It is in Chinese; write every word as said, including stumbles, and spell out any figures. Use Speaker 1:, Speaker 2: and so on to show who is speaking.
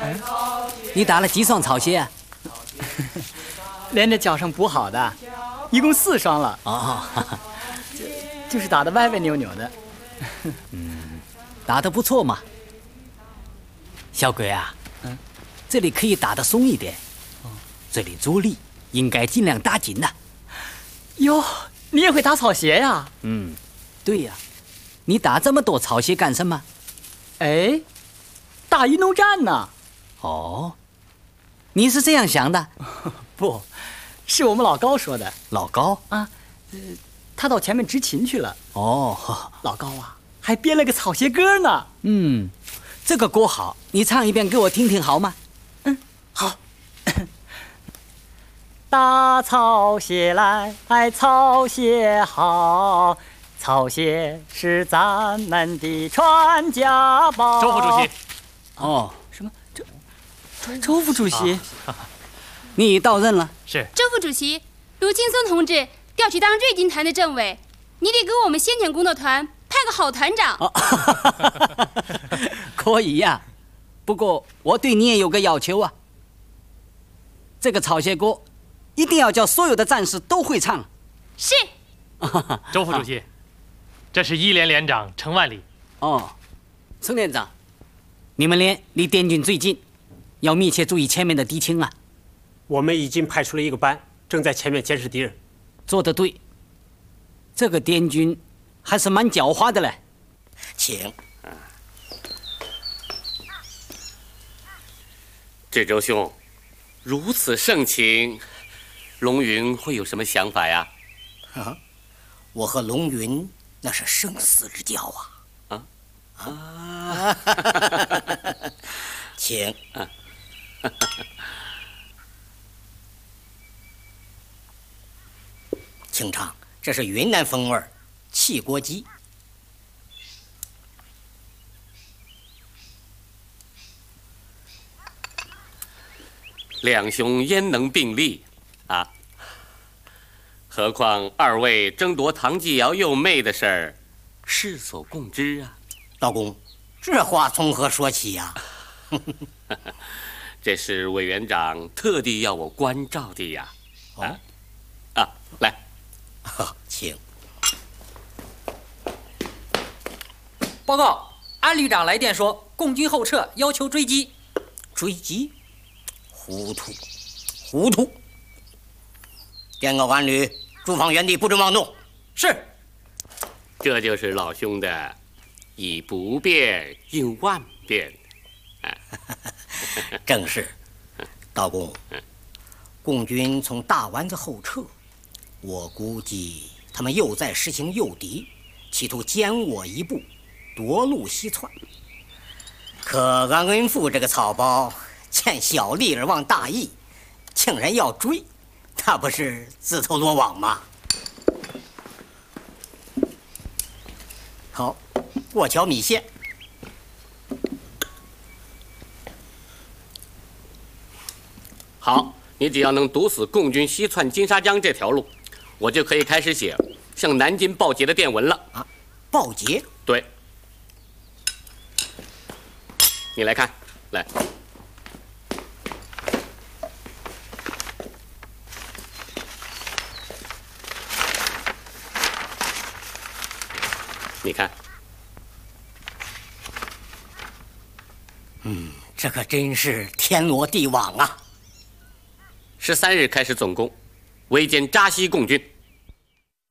Speaker 1: 嗯，你打了几双草鞋啊？
Speaker 2: 连着脚上补好的，一共四双了。
Speaker 1: 哦，
Speaker 2: 就就是打得歪歪扭扭的。
Speaker 1: 嗯，打得不错嘛。小鬼啊，
Speaker 2: 嗯，
Speaker 1: 这里可以打得松一点，哦，这里着力应该尽量打紧呐。
Speaker 2: 哟，你也会打草鞋呀？
Speaker 1: 嗯，对呀。你打这么多草鞋干什么？
Speaker 2: 哎，打运动战呢。
Speaker 1: 哦，你是这样想的？
Speaker 2: 不，是我们老高说的。
Speaker 1: 老高
Speaker 2: 啊，呃，他到前面执勤去了。
Speaker 1: 哦，
Speaker 2: 老高啊，还编了个草鞋歌呢。
Speaker 1: 嗯，这个歌好，你唱一遍给我听听好吗？
Speaker 2: 嗯，好。打草鞋来，草鞋好。草鞋是咱们的传家宝。
Speaker 3: 周副主席。
Speaker 1: 哦，
Speaker 2: 什么？周周副主席，
Speaker 1: 啊、你到任了？
Speaker 3: 是。
Speaker 4: 周副主席，卢劲松同志调去当瑞金团的政委，你得给我们先遣工作团派个好团长。
Speaker 1: 哦、可以呀、啊，不过我对你也有个要求啊。这个草鞋歌一定要叫所有的战士都会唱。
Speaker 4: 是。
Speaker 3: 周副主席。这是一连连长程万里。
Speaker 1: 哦，程连长，你们连离滇军最近，要密切注意前面的敌情啊。
Speaker 5: 我们已经派出了一个班，正在前面监视敌人。
Speaker 1: 做得对，这个滇军还是蛮狡猾的嘞。
Speaker 6: 请。志周兄，如此盛情，龙云会有什么想法呀？
Speaker 7: 啊，我和龙云。那是生死之交啊！啊啊！请。啊、请尝，这是云南风味汽锅鸡。
Speaker 6: 两兄焉能并立啊？何况二位争夺唐继尧幼妹的事儿，世所共知啊。
Speaker 7: 道公，这话从何说起呀、
Speaker 6: 啊？这是委员长特地要我关照的呀。啊，啊，来，
Speaker 7: 请。
Speaker 8: 报告，安旅长来电说，共军后撤，要求追击。
Speaker 7: 追击？糊涂，糊涂！电告安旅。驻防原地，不准妄动。
Speaker 8: 是。
Speaker 6: 这就是老兄的以不变应万变。
Speaker 7: 正是。道公，共军从大湾子后撤，我估计他们又在实行诱敌，企图歼我一步，夺路西窜。可安恩富这个草包见小利而忘大义，竟然要追。那不是自投罗网吗？好，过桥米线。
Speaker 6: 好，你只要能堵死共军西窜金沙江这条路，我就可以开始写向南京报捷的电文了。啊，
Speaker 7: 报捷？
Speaker 6: 对。你来看，来。你看，
Speaker 7: 嗯，这可真是天罗地网啊！
Speaker 6: 十三日开始总攻，围歼扎西共军。